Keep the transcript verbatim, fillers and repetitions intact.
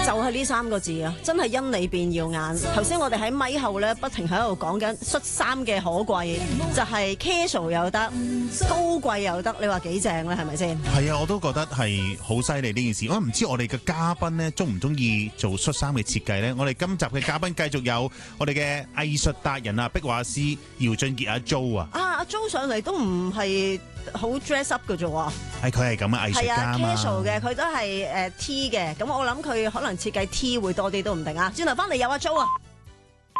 就係呢三個字啊，真係因你變耀眼。頭先我哋喺咪後咧，不停喺度講緊恤衫嘅可貴，就係 casual 又得，高貴又得，你話幾正咧？係咪先？ 係啊，我都覺得係好犀利呢件事。我唔知我哋嘅嘉賓咧，中唔中意做恤衫嘅設計咧？我哋今集嘅嘉賓繼續有我哋嘅藝術達人啊，壁畫師姚俊傑阿 Jo 啊。啊， 阿 Jo 上嚟都唔係好 dress up 嘅啫喎。 係佢係咁嘅藝術家嘛。 係啊 casual 嘅，佢都係誒 T 嘅。咁我諗佢可能設計 T 會多啲都唔定啊。轉頭翻嚟有阿 Jo 啊。